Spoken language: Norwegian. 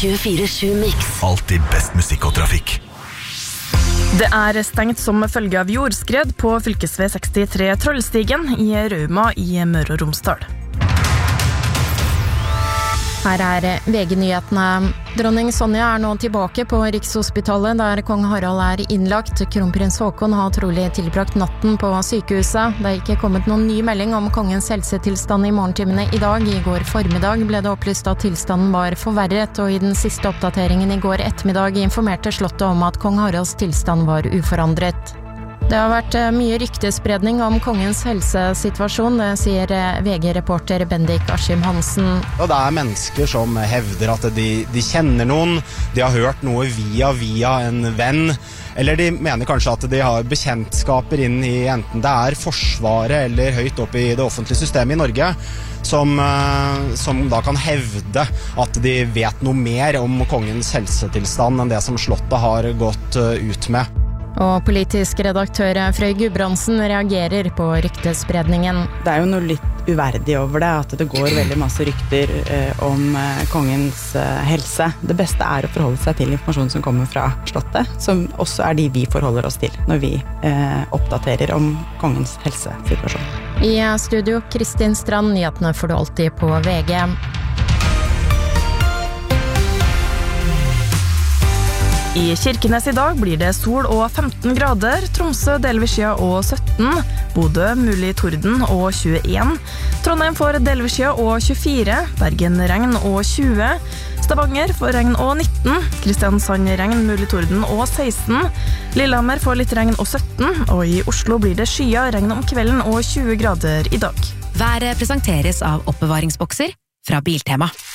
24/7 Mix. Alltid best musikk og trafikk. Det stengt som følge av jordskred på fylkesvei 63 Trollstigen i Rauma i Møre og Romsdal. Her VG-nyhetene. Dronning Sonja nå tilbake på Rikshospitalet der kong Harald innlagt. Kronprins Håkon har trolig tilbrakt natten på sykehuset. Det ikke kommet noen ny melding om kongens helsetilstand i morgentimene i dag. I går formiddag ble det opplyst at tilstanden var forverret, og i den siste oppdateringen i går ettermiddag informerte slottet om at kong Haralds tilstand var uforandret. Det har vært mye ryktespredning om kongens helsesituasjon, det sier VG-reporter Bendik Askim Hansen. Og det mennesker som hevder at de kjenner noen, de har hørt noe via en venn, eller de mener kanskje at de har bekjentskaper inn i enten det Forsvaret eller høyt opp i det offentlige systemet i Norge, som da kan hevde at de vet noe mer om kongens helsetilstand enn det som slottet har gått ut med. Og politisk redaktør Frøy Gudbrandsen reagerer på ryktespredningen. Det jo noe litt uverdig over det, at det går veldig masse rykter om kongens helse. Det beste å forholde seg til informasjon som kommer fra slottet, som også de vi forholder oss til når vi oppdaterer om kongens helsesituasjon. I studio Kristin Strand, nyhetene får du alltid på VG. I Kirkenes i dag blir det sol og 15 grader, Tromsø delvis skya og 17, Bodø mulig torden og 21, Trondheim får delvis skya og 24, Bergen regn og 20, Stavanger får regn og 19, Kristiansand regn mulig torden og 16, Lillehammer får litt regn og 17, og i Oslo blir det skya regn om kvelden og 20 grader i dag. Været presenteres av oppbevaringsbokser fra Biltema.